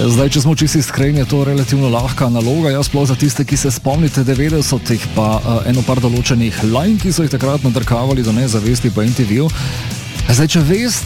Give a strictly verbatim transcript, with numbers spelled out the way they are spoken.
Zdaj, če smo čisti iskreni, je to relativno lahka naloga, jaz sploh za tiste, ki se spomnite devetdesetih, pa uh, eno par določenih line, ki so jih takrat nadrkavali do nezavesti po M T V-ju. Zdaj, če veste,